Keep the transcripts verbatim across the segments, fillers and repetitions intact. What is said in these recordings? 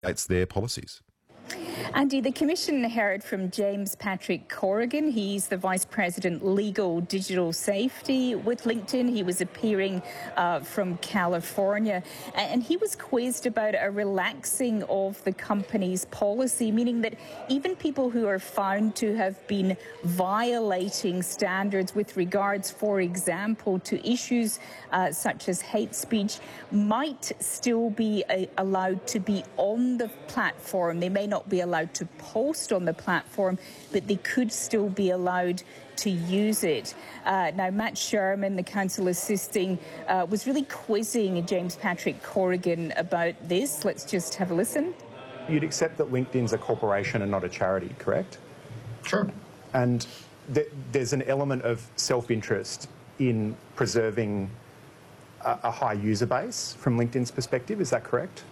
it's their policies. Andy, the Commission heard from James Patrick Corrigan. He's the Vice President Legal Digital Safety with LinkedIn. He was appearing uh, from California, and he was quizzed about a relaxing of the company's policy, meaning that even people who are found to have been violating standards with regards, for example, to issues uh, such as hate speech might still be uh, allowed to be on the platform. They may not be allowed to post on the platform, but they could still be allowed to use it. Uh, now, Matt Sherman, the counsel assisting, uh, was really quizzing James Patrick Corrigan about this. Let's just have a listen. You'd accept that LinkedIn's a corporation and not a charity, correct? Sure. And th- there's an element of self-interest in preserving a, a high user base from LinkedIn's perspective. Is that correct?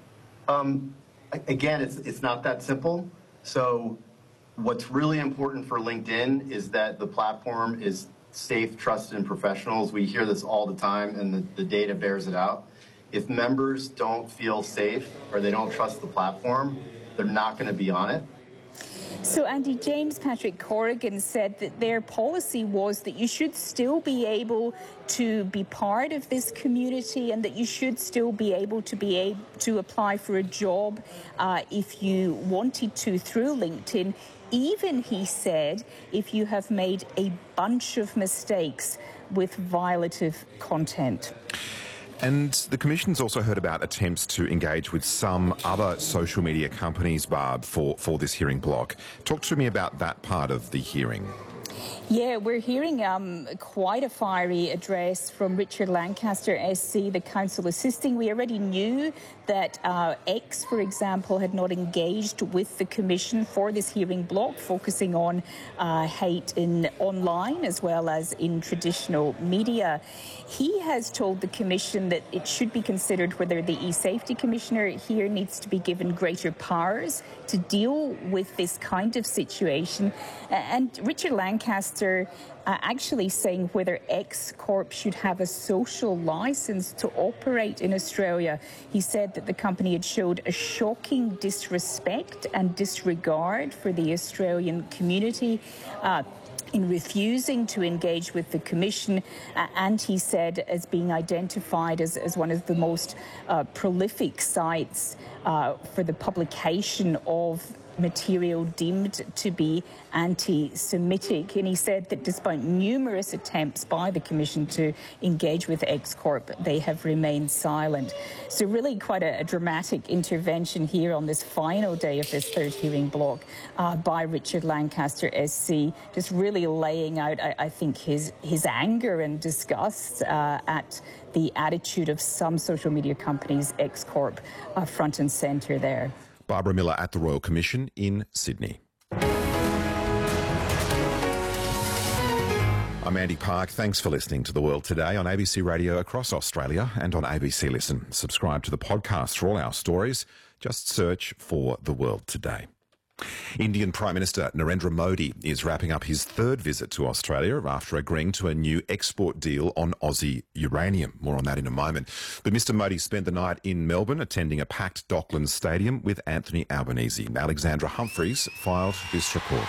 Um, Again, it's, it's not that simple. So what's really important for LinkedIn is that the platform is safe, trusted, and professionals. We hear this all the time, and the, the data bears it out. If members don't feel safe or they don't trust the platform, they're not going to be on it. So, Andy, James Patrick Corrigan said that their policy was that you should still be able to be part of this community and that you should still be able to be able to apply for a job uh, if you wanted to through LinkedIn, even, he said, if you have made a bunch of mistakes with violative content. And the Commission's also heard about attempts to engage with some other social media companies, Barb, for, for this hearing block. Talk to me about that part of the hearing. Yeah, we're hearing um, quite a fiery address from Richard Lancaster, S C, the counsel assisting. We already knew that uh, X, for example, had not engaged with the Commission for this hearing block, focusing on uh, hate in online as well as in traditional media. He has told the Commission that it should be considered whether the e-safety commissioner here needs to be given greater powers to deal with this kind of situation. And Richard Lancaster uh, actually saying whether X Corp should have a social license to operate in Australia. He said that the company had showed a shocking disrespect and disregard for the Australian community Uh, in refusing to engage with the Commission, uh, and he said as being identified as, as one of the most uh, prolific sites uh, for the publication of material deemed to be anti-Semitic. And he said that despite numerous attempts by the Commission to engage with X Corp, they have remained silent. So really quite a, a dramatic intervention here on this final day of this third hearing block uh, by Richard Lancaster S C, just really laying out, I, I think, his, his anger and disgust uh, at the attitude of some social media companies, X Corp, uh, front and centre there. Barbara Miller at the Royal Commission in Sydney. I'm Andy Park. Thanks for listening to The World Today on A B C Radio across Australia and on A B C Listen. Subscribe to the podcast for all our stories. Just search for The World Today. Indian Prime Minister Narendra Modi is wrapping up his third visit to Australia after agreeing to a new export deal on Aussie uranium. More on that in a moment. But Mister Modi spent the night in Melbourne attending a packed Docklands Stadium with Anthony Albanese. Alexandra Humphreys filed this report.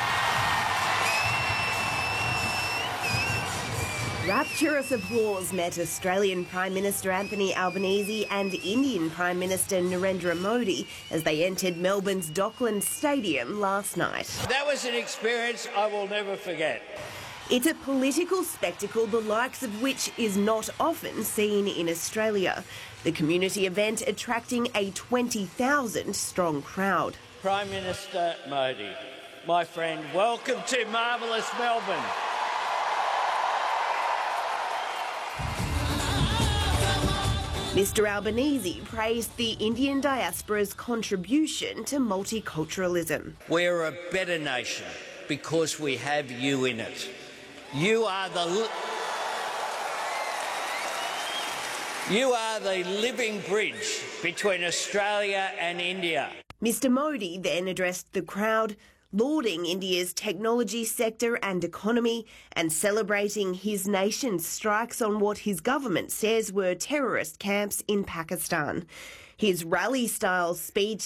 Rapturous applause met Australian Prime Minister Anthony Albanese and Indian Prime Minister Narendra Modi as they entered Melbourne's Docklands Stadium last night. That was an experience I will never forget. It's a political spectacle the likes of which is not often seen in Australia. The community event attracting a twenty thousand strong crowd. Prime Minister Modi, my friend, welcome to marvellous Melbourne. Mister Albanese praised the Indian diaspora's contribution to multiculturalism. We're a better nation because we have you in it. You are the li- you are the living bridge between Australia and India. Mister Modi then addressed the crowd, lauding India's technology sector and economy and celebrating his nation's strikes on what his government says were terrorist camps in Pakistan. His rally-style speech